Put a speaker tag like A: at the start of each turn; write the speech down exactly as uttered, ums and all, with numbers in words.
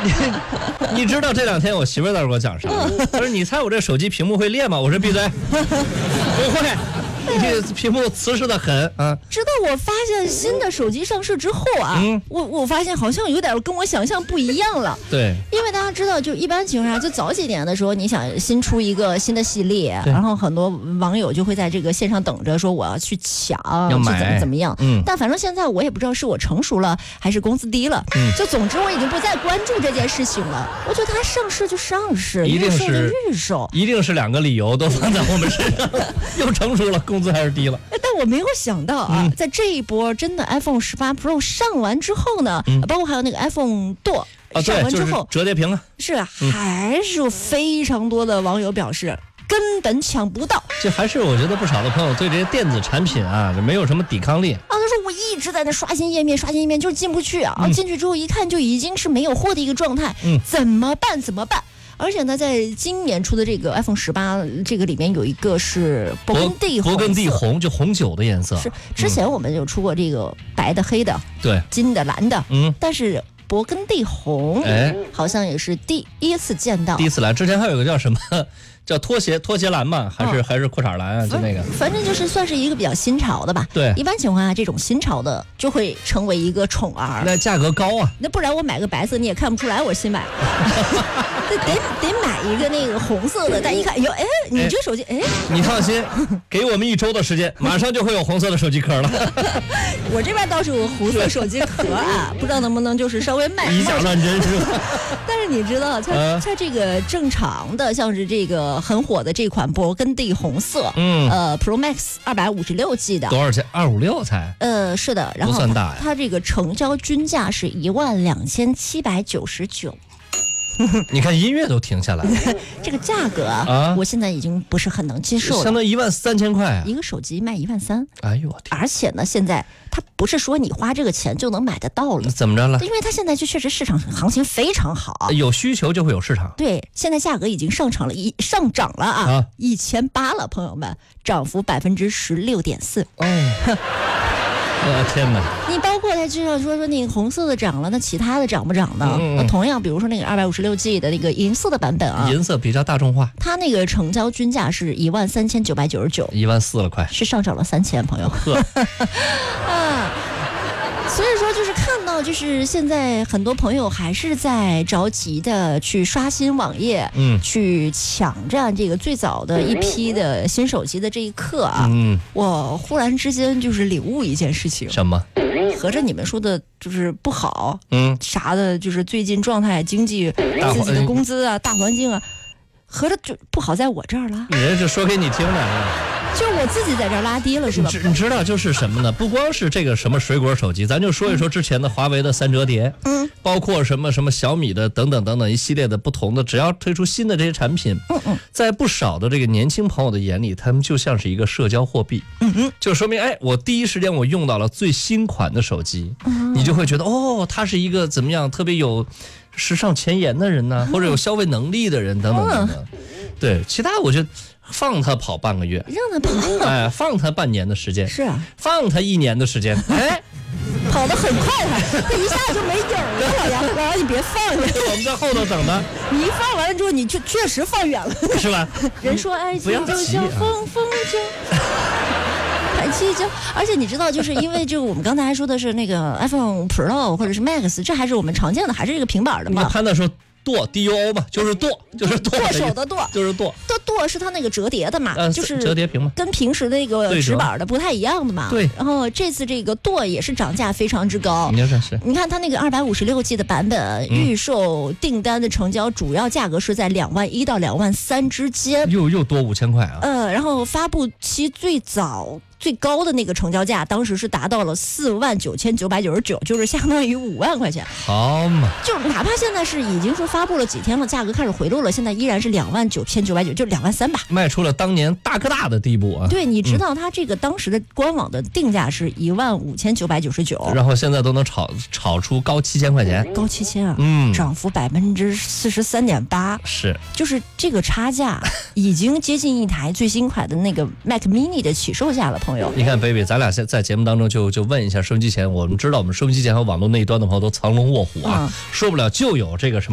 A: 你你知道这两天我媳妇在这给我讲啥？她说你猜我这手机屏幕会裂吗？我说闭嘴，不会。你这屏幕瓷实的很啊！
B: 直到我发现新的手机上市之后啊，嗯、我我发现好像有点跟我想象不一样了。
A: 对，
B: 因为大家知道，就一般情况下，就早几年的时候，你想新出一个新的系列，然后很多网友就会在这个线上等着说我要去抢，
A: 要买
B: 去怎么怎么样。
A: 嗯，
B: 但反正现在我也不知道是我成熟了还是工资低了。嗯，就总之我已经不再关注这件事情了。我觉得它上市就上市，
A: 一定是
B: 预售就预售，
A: 一定是两个理由都放在我们身上，又成熟了，工资还是低了。
B: 但我没有想到啊，嗯、在这一波真的 iPhone 十八 Pro 上完之后呢，嗯、包括还有那个 iPhone 舵、
A: 啊、
B: 上完之后，
A: 就是、折叠屏啊，
B: 是还是有非常多的网友表示。根本抢不到，
A: 这还是我觉得不少的朋友对这些电子产品啊，没有什么抵抗力啊。
B: 他说我一直在那刷新页面，刷新页面就是进不去啊，嗯、进去之后一看就已经是没有货的一个状态，嗯，怎么办？怎么办？而且呢，在今年出的这个 iPhone 十八这个里面有一个是勃艮第红，
A: 勃艮第红就红酒的颜色。
B: 是之前我们有出过这个白的、黑的，
A: 对，
B: 金的、蓝的，
A: 嗯，
B: 但是勃艮第红，哎，好像也是第一次见到。
A: 第一次来，之前还有个叫什么？叫拖鞋拖鞋蓝嘛，还是、哦、还是裤衩蓝啊？就那个，
B: 反正就是算是一个比较新潮的吧。
A: 对，
B: 一般情况下，这种新潮的就会成为一个宠儿。
A: 那价格高啊，
B: 那不然我买个白色你也看不出来我新买。得得得买一个那个红色的，但一看，哟，哎，你这手机，哎，
A: 你放心，给我们一周的时间，马上就会有红色的手机壳了。
B: 我这边倒是有红色手机壳啊，不知道能不能就是稍微卖。
A: 以假乱真是吧？
B: 但是你知道，它、呃、它这个正常的，像是这个很火的这款勃艮第红色，嗯，呃 ，Pro Max 二百五十六 G 的，
A: 多少钱？二五六才？
B: 呃，是的，然后
A: 不算大呀。
B: 它这个成交均价是一万两千七百九十九。
A: 你看音乐都停下来了，
B: 这个价格啊，我现在已经不是很能接受了，
A: 相当于一万三千块啊，
B: 一个手机卖一万三，
A: 哎呦我天！
B: 而且呢，现在它不是说你花这个钱就能买得到了，
A: 怎么着了？
B: 因为它现在就确实市场行情非常好，
A: 有需求就会有市场。
B: 对，现在价格已经上涨了一上涨了啊，啊一千八了，朋友们，涨幅百分之十六点四。
A: 哦。我的天哪！
B: 你包括它就像说说那个红色的涨了，那其他的涨不涨呢？嗯、那同样，比如说那个二百五十六 G 的那个银色的版本啊，
A: 银色比较大众化，
B: 它那个成交均价是一万三千九百九十九，
A: 一万四了快，
B: 是上涨了三千，朋友。啊。所以说，就是看到，就是现在很多朋友还是在着急的去刷新网页，嗯，去抢占这个最早的一批的新手机的这一刻啊，嗯，我忽然之间就是领悟一件事情，
A: 什么？
B: 合着你们说的就是不好，嗯，啥的，就是最近状态、经济、自己的工资啊、大环境啊，合着就不好在我这儿了。
A: 人家说给你听的。
B: 就是我自己在这儿拉低了，是吧？
A: 你知道就是什么呢？不光是这个什么水果手机，咱就说一说之前的华为的三折叠，嗯，包括什么什么小米的等等等等一系列的不同的，只要推出新的这些产品，嗯嗯，在不少的这个年轻朋友的眼里，他们就像是一个社交货币，嗯嗯，就说明哎，我第一时间我用到了最新款的手机，嗯、你就会觉得哦，他是一个怎么样特别有时尚前沿的人呢，或者有消费能力的人等等等等，嗯、对，其他我觉得。放他跑半个月，
B: 让他跑，
A: 哎，放他半年的时间，
B: 是啊，
A: 放他一年的时间，哎，
B: 跑得很快他，他一下就没影了，老杨，老杨你别放下，
A: 我们在后头等他，
B: 你一放完了之后，你就确实放远了，
A: 是吧？
B: 人说爱情就像风风筝。排气就，而且你知道，就是因为这个，我们刚才还说的是那个 iPhone Pro 或者是 Max， 这还是我们常见的，还是这个平板的嘛？
A: 潘的说。剁 D U O 嘛，就是剁，就是剁
B: 手的剁，
A: 就是剁。
B: 剁剁是它那个折叠的嘛，
A: 呃、
B: 就是
A: 折叠屏嘛，
B: 跟平时那个直板的不太一样的嘛。
A: 对。
B: 然后这次这个剁也是涨价非常之高。
A: 你说是？
B: 你看它那个二百五十六 G 的版本，预售订单的成交主要价格是在两万一到两万三之间，
A: 又又多五千块啊。
B: 呃，然后发布期最早。最高的那个成交价当时是达到了四万九千九百九十九，就是相当于五万块钱。
A: 好嘛，
B: 就哪怕现在是已经说发布了几天了，价格开始回落了，现在依然是两万九千九百九，就两万三吧，
A: 迈出了当年大哥大的地步啊！
B: 对，你知道它这个当时的官网的定价是一万五千九百九十九，
A: 然后现在都能炒炒出高七千块钱，
B: 高七千啊，嗯，涨幅百分之四十三点八，
A: 是，
B: 就是这个差价已经接近一台最新款的那个 Mac Mini 的起售价了，朋友。
A: 你看 baby 咱俩在在节目当中就就问一下收音机前，我们知道我们收音机前和网络那一端的朋友都藏龙卧虎啊，嗯、说不了就有这个什么